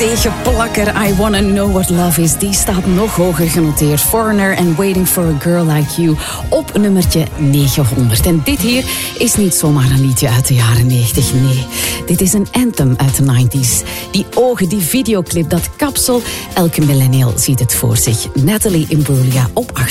tegenplakker. I Wanna Know What Love Is. Die staat nog hoger genoteerd. Foreigner and Waiting for a Girl Like You op nummertje 900. En dit hier is niet zomaar een liedje uit de jaren 90. Nee, dit is een anthem uit de 90s. Die ogen, die videoclip, dat kapsel. Elke millennial ziet het voor zich. Natalie Imbruglia op 8.